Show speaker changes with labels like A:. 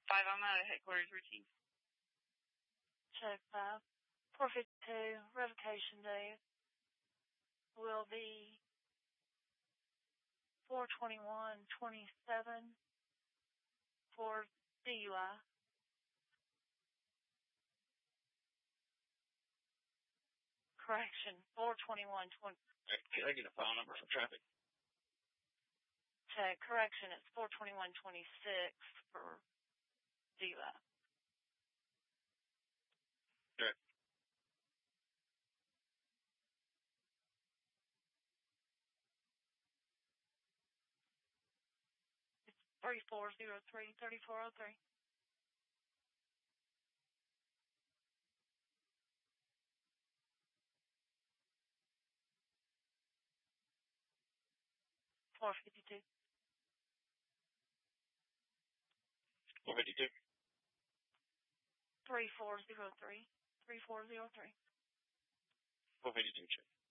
A: 5, I'm out of headquarters routine.
B: Check 5. 452, revocation date will be 4/21/27 for DUI. Correction, 4/21/20.
C: Can I get a file number for traffic?
B: Check, correction, it's 4/21/26 for DUI.
C: Correct.
B: It's 3403-3403. $452.
C: 452.
B: 3403. 3403.
C: 452, check.